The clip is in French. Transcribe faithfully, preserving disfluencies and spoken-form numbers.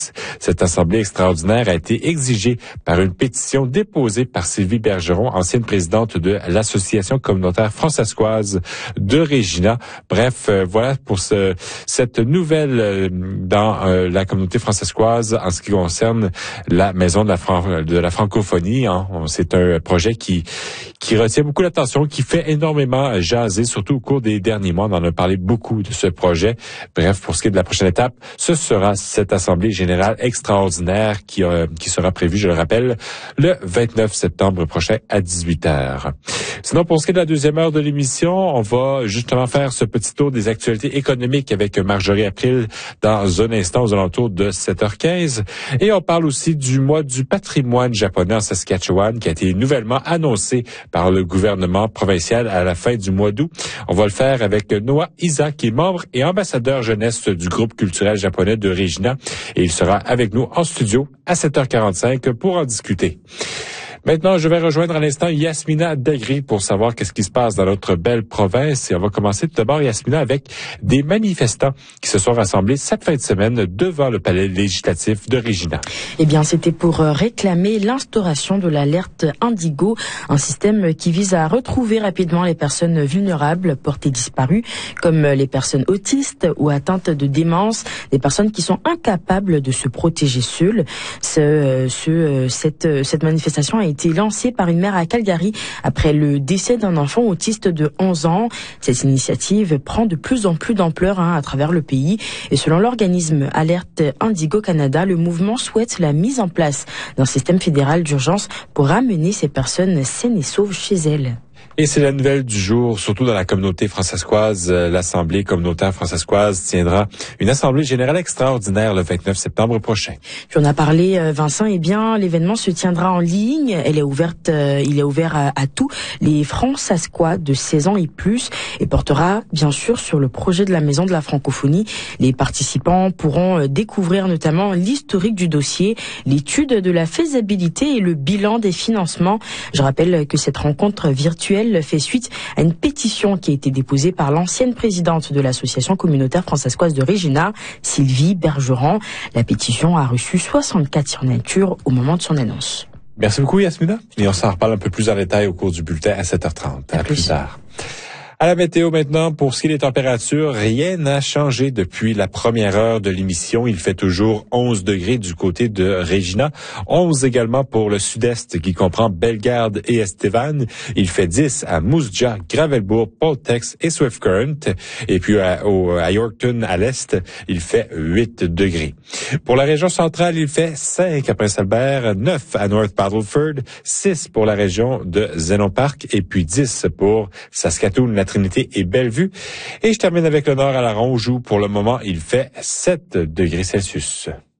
Cette assemblée extraordinaire a été exigée par une pétition déposée par Sylvie Bergeron, ancienne présidente de l'Association communautaire francescoise de Regina. Bref, euh, voilà pour ce, cette nouvelle euh, dans euh, la communauté francescoise en ce qui concerne la Maison de la, Fran- de la francophonie. Hein. C'est un projet qui, qui retient beaucoup l'attention, qui fait énormément jaser, surtout au cours des derniers mois. On en a parlé beaucoup de ce projet. Bref, pour ce qui est de la prochaine étape, ce sera cette assemblée générale extraordinaire qui, euh, qui sera prévue, je le rappelle, le vingt-neuf septembre prochain à dix-huit heures. Sinon, pour ce qui est de la deuxième heure de l'émission, on va justement faire ce petit tour des actualités économiques avec Marjorie April dans un instant aux alentours de sept heures quinze. Et on parle aussi du mois du patrimoine japonais en Saskatchewan qui a été nouvellement annoncé par le gouvernement provincial à la fin du mois d'août. On va le faire avec Noah Isa, qui est membre et ambassadeur jeunesse du groupe culturel japonais de Regina. Et il sera avec nous en studio à sept heures quarante-cinq pour en discuter. Maintenant, je vais rejoindre à l'instant Yasmina Dagri pour savoir qu'est-ce qui se passe dans notre belle province. Et on va commencer tout d'abord, Yasmina, avec des manifestants qui se sont rassemblés cette fin de semaine devant le palais législatif de Regina. Eh bien, c'était pour réclamer l'instauration de l'alerte Indigo, un système qui vise à retrouver rapidement les personnes vulnérables, portées disparues, comme les personnes autistes ou atteintes de démence, des personnes qui sont incapables de se protéger seules. Ce, ce, cette, cette manifestation a été lancée par une mère à Calgary après le décès d'un enfant autiste de onze ans. Cette initiative prend de plus en plus d'ampleur hein, à travers le pays. Et selon l'organisme Alerte Indigo Canada, le mouvement souhaite la mise en place d'un système fédéral d'urgence pour ramener ces personnes saines et sauves chez elles. Et c'est la nouvelle du jour, surtout dans la communauté francescoise. L'Assemblée communautaire francescoise tiendra une assemblée générale extraordinaire le vingt-neuf septembre prochain. Tu en as parlé, Vincent. Eh bien, l'événement se tiendra en ligne. Elle est ouverte, euh, il est ouvert à, à tous les francescois de seize ans et plus et portera bien sûr sur le projet de la Maison de la francophonie. Les participants pourront découvrir notamment l'historique du dossier, l'étude de la faisabilité et le bilan des financements. Je rappelle que cette rencontre virtuelle fait suite à une pétition qui a été déposée par l'ancienne présidente de l'Association communautaire francescoise de Regina, Sylvie Bergeron. La pétition a reçu soixante-quatre signatures au moment de son annonce. Merci beaucoup, Yasmina. Et on s'en reparle un peu plus en détail au cours du bulletin à sept heures trente. À, à plus, plus tard. À la météo maintenant, pour ce qui est des températures, rien n'a changé depuis la première heure de l'émission. Il fait toujours onze degrés du côté de Regina, onze également pour le sud-est qui comprend Bellegarde et Estevan. Il fait dix à Moose Jaw, Gravelbourg, Paul-Tex et Swift Current. Et puis à, au, à Yorkton, à l'est, il fait huit degrés. Pour la région centrale, il fait cinq à Prince-Albert, neuf à North Battleford, six pour la région de Zenon Park et puis dix pour Saskatoon, la Trinité et Bellevue. Et je termine avec le nord à la Ronge où, pour le moment, il fait sept degrés Celsius.